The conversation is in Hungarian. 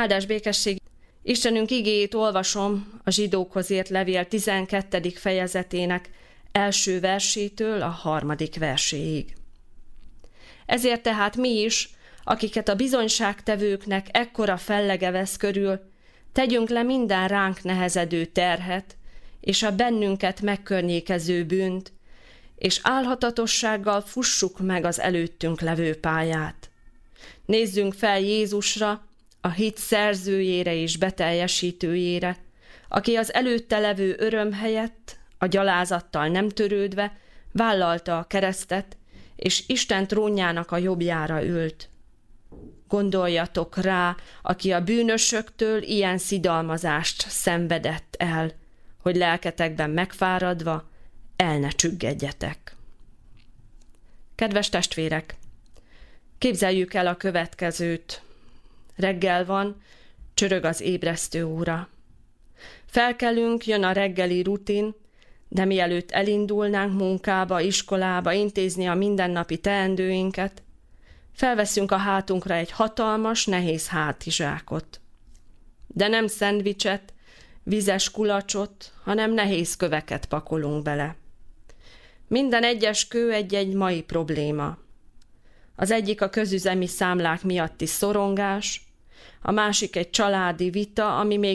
Áldás békesség! Istenünk igéjét olvasom a Zsidókhoz írt levél 12. fejezetének első versétől a 3. verséig. Ezért tehát mi is, akiket a bizonyságtevőknek ekkora fellege vesz körül, tegyünk le minden ránk nehezedő terhet, és a bennünket megkörnyékező bűnt, és álhatatossággal fussuk meg az előttünk levő pályát. Nézzünk fel Jézusra, a hit szerzőjére és beteljesítőjére, aki az előtte levő öröm helyett, a gyalázattal nem törődve, vállalta a keresztet, és Isten trónjának a jobbjára ült. Gondoljatok rá, aki a bűnösöktől ilyen szidalmazást szenvedett el, hogy lelketekben megfáradva el ne csüggedjetek. Kedves testvérek, képzeljük el a következőt. Reggel van, csörög az ébresztő óra. Felkelünk, jön a reggeli rutin, de mielőtt elindulnánk munkába, iskolába, intézni a mindennapi teendőinket, felveszünk a hátunkra egy hatalmas, nehéz hátizsákot. De nem szendvicset, vizes kulacsot, hanem nehéz köveket pakolunk bele. Minden egyes kő egy-egy mai probléma. Az egyik a közüzemi számlák miatti szorongás, a másik egy családi vita, ami még